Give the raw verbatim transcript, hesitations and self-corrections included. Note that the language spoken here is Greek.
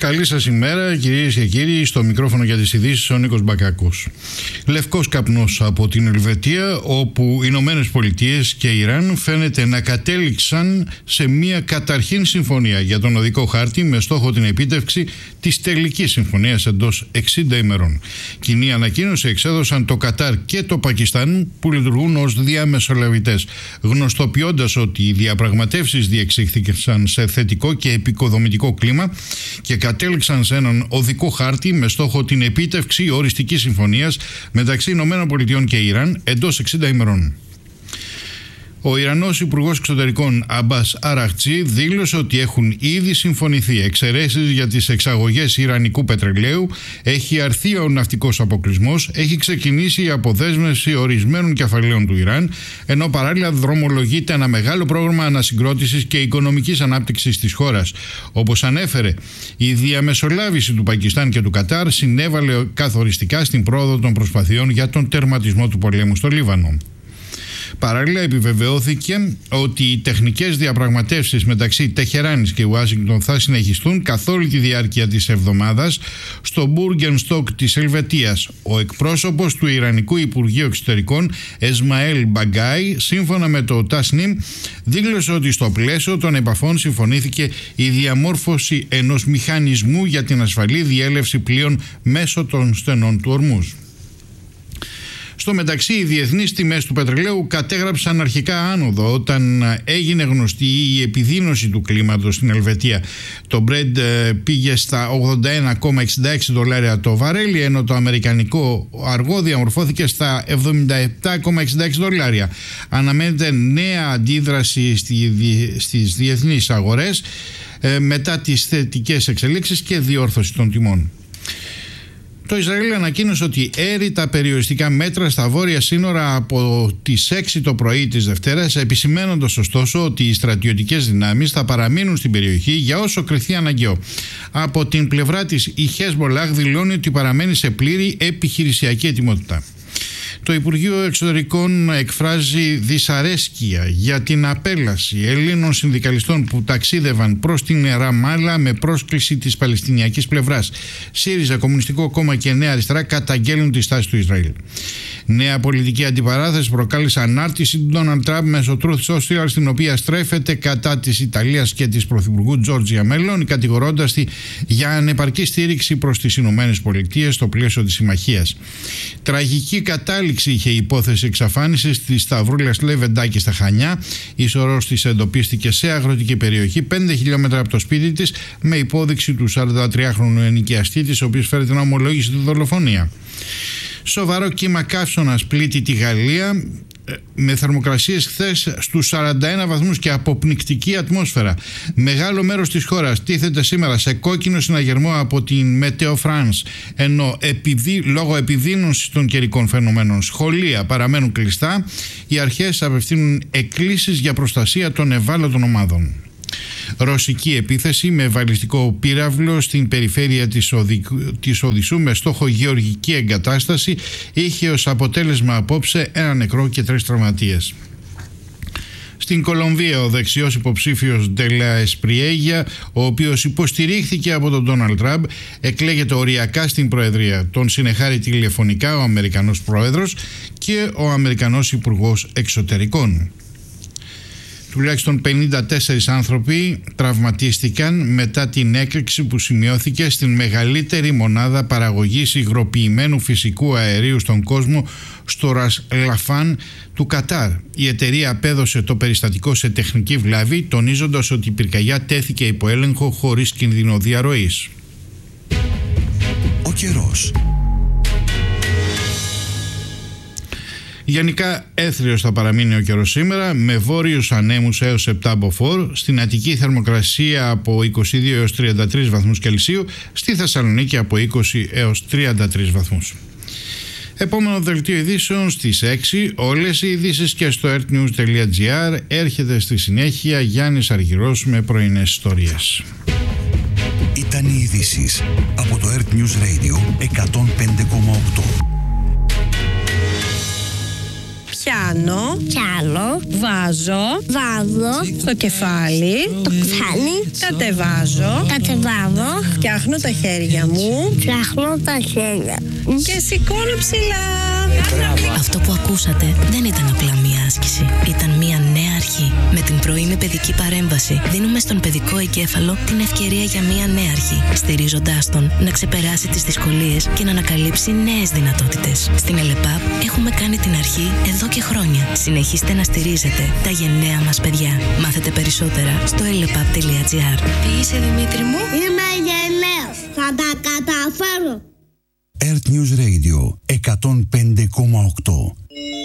Καλή σας ημέρα, κυρίες και κύριοι. Στο μικρόφωνο για τις ειδήσεις ο Νίκος Μπακάκος. Λευκός καπνός από την Ελβετία, όπου οι Ηνωμένες Πολιτείες και Ιράν φαίνεται να κατέληξαν σε μια καταρχήν συμφωνία για τον οδικό χάρτη με στόχο την επίτευξη της τελικής συμφωνίας εντός εξήντα ημερών. Κοινή ανακοίνωση εξέδωσαν το Κατάρ και το Πακιστάν, που λειτουργούν ως διαμεσολαβητές, γνωστοποιώντας ότι οι διαπραγματεύσεις διεξήχθηκαν σε θετικό και επικοδομητικό κλίμα και κατέληξαν σε έναν οδικό χάρτη με στόχο την επίτευξη οριστικής συμφωνίας μεταξύ ΗΠΑ και Ιράν εντός εξήντα ημερών. Ο Ιρανός Υπουργός Εξωτερικών Αμπάς Αραχτζή δήλωσε ότι έχουν ήδη συμφωνηθεί εξαιρέσεις για τις εξαγωγές ιρανικού πετρελαίου, έχει αρθεί ο ναυτικός αποκλεισμός, έχει ξεκινήσει η αποδέσμευση ορισμένων κεφαλαίων του Ιράν, ενώ παράλληλα δρομολογείται ένα μεγάλο πρόγραμμα ανασυγκρότησης και οικονομικής ανάπτυξης της χώρας. Όπως ανέφερε, η διαμεσολάβηση του Πακιστάν και του Κατάρ συνέβαλε καθοριστικά στην πρόοδο των προσπαθειών για τον τερματισμό του πολέμου στο Λίβανο. Παράλληλα, επιβεβαιώθηκε ότι οι τεχνικές διαπραγματεύσεις μεταξύ Τεχεράνης και Ουάσιγκτον θα συνεχιστούν καθ' όλη τη διάρκεια της εβδομάδας στο Μπούργενστοκ της Ελβετίας. Ο εκπρόσωπος του Ιρανικού Υπουργείου Εξωτερικών, Εσμαέλ Μπαγκάι, σύμφωνα με το Τάσνιμ, δήλωσε ότι στο πλαίσιο των επαφών συμφωνήθηκε η διαμόρφωση ενός μηχανισμού για την ασφαλή διέλευση πλοίων μέσω των στενών του Ορμούζ. Στο μεταξύ, οι διεθνείς τιμές του πετρελαίου κατέγραψαν αρχικά άνοδο όταν έγινε γνωστή η επιδείνωση του κλίματος στην Ελβετία. Το Brent πήγε στα ογδόντα ένα κόμμα εξήντα έξι δολάρια το βαρέλι, ενώ το αμερικανικό αργό διαμορφώθηκε στα εβδομήντα επτά κόμμα εξήντα έξι δολάρια. Αναμένεται νέα αντίδραση στις διεθνείς αγορές μετά τις θετικές εξελίξεις και διόρθωση των τιμών. Το Ισραήλ ανακοίνωσε ότι έρει τα περιοριστικά μέτρα στα βόρεια σύνορα από τις έξι το πρωί της Δευτέρας, επισημαίνοντας ωστόσο ότι οι στρατιωτικές δυνάμεις θα παραμείνουν στην περιοχή για όσο κριθεί αναγκαίο. Από την πλευρά της, η Χεσμολάχ δηλώνει ότι παραμένει σε πλήρη επιχειρησιακή ετοιμότητα. Το Υπουργείο Εξωτερικών εκφράζει δυσαρέσκεια για την απέλαση Ελλήνων συνδικαλιστών που ταξίδευαν προς την Ραμάλα με πρόσκληση της Παλαιστινιακής πλευράς. ΣΥΡΙΖΑ, Κομμουνιστικό Κόμμα και Νέα Αριστερά καταγγέλνουν τη στάση του Ισραήλ. Νέα πολιτική αντιπαράθεση προκάλεσε ανάρτηση του Ντόναλντ Τραμπ μέσω Truth Social, στην οποία στρέφεται κατά της Ιταλίας και της Πρωθυπουργού Τζόρτζια Μέλονι, κατηγορώντας τη για ανεπαρκή στήριξη προς τις Ηνωμένες Πολιτείες στο πλαίσιο της συμμαχίας. Τραγική κατάληξη είχε η υπόθεση εξαφάνισης της Σταυρούλας Λεβεντάκη στα Χανιά. Η σωρός της εντοπίστηκε σε αγροτική περιοχή πέντε χιλιόμετρα από το σπίτι της, με υπόδειξη του σαραντατριάχρονου ενοικιαστή της, ο οποίος φέρεται να ομολόγησε τη δολοφονία. Σοβαρό κύμα καύσωνας πλήττει τη Γαλλία, με θερμοκρασίες χθες στους σαράντα ένα βαθμούς και αποπνικτική ατμόσφαιρα. Μεγάλο μέρος της χώρας τίθεται σήμερα σε κόκκινο συναγερμό από την Meteo France, ενώ επειδή, λόγω επιδείνωσης των καιρικών φαινομένων σχολεία παραμένουν κλειστά, οι αρχές απευθύνουν εκκλήσεις για προστασία των ευάλωτων ομάδων. Ρωσική επίθεση με βαλιστικό πύραυλο στην περιφέρεια της, Οδη... της Οδυσσού με στόχο γεωργική εγκατάσταση είχε ως αποτέλεσμα απόψε ένα νεκρό και τρεις τραυματίες. Στην Κολομβία, ο δεξιός υποψήφιος Ντελα Εσπριέγια, ο οποίος υποστηρίχθηκε από τον Ντόναλντ Τραμπ, εκλέγεται οριακά στην Προεδρία. Τον συνεχάρει τηλεφωνικά ο Αμερικανός Πρόεδρος και ο Αμερικανός Υπουργός Εξωτερικών. Τουλάχιστον πενήντα τέσσερις άνθρωποι τραυματίστηκαν μετά την έκρηξη που σημειώθηκε στην μεγαλύτερη μονάδα παραγωγής υγροποιημένου φυσικού αερίου στον κόσμο, στο Ρας Λαφάν του Κατάρ. Η εταιρεία απέδωσε το περιστατικό σε τεχνική βλάβη, τονίζοντας ότι η πυρκαγιά τέθηκε υπό έλεγχο χωρίς κίνδυνο διαρροής. Ο καιρός. Γενικά έθριος θα παραμείνει ο καιρός σήμερα, με βόρειους ανέμους έως επτά μποφόρ, στην Αττική θερμοκρασία από είκοσι δύο έως τριάντα τρεις βαθμούς Κελσίου, στη Θεσσαλονίκη από είκοσι έως τριάντα τρεις βαθμούς. Επόμενο δελτίο ειδήσεων στις έξι, όλες οι ειδήσεις και στο ertnews τελεία gr. Έρχεται στη συνέχεια Γιάννης Αργυρός με πρωινές ιστορίες. Ήταν οι ειδήσεις από το Earth News Radio εκατόν πέντε κόμμα οκτώ. Πια Πιάνω. Πιάνω. Βάζω. Βάζω. Στο κεφάλι. Το κεφάλι. Κατεβάζω. Κατεβάζω. Φτιάχνω τα χέρια μου. Φτιάχνω τα χέρια μου. Και σηκώνω ψηλά. Αυτό που ακούσατε δεν ήταν απλά μία άσκηση. Ήταν μία νέα αρχή. Με την πρωινή παιδική παρέμβαση δίνουμε στον παιδικό εγκέφαλο την ευκαιρία για μία νέα αρχή, στηρίζοντάς τον να ξεπεράσει τις δυσκολίες και να ανακαλύψει νέες δυνατότητες. Στην ΕΛΕΠΑΠ έχουμε κάνει την αρχή εδώ και χρόνια. Συνεχίστε να στηρίζετε τα γενναία μας παιδιά. Μάθετε περισσότερα στο ελεπαπ τελεία τζι άρ. Τι είσαι, Δημήτρη μου? Είμαι γενναίος. Θα τα καταφέρω. Earth News Radio εκατόν πέντε κόμμα οκτώ.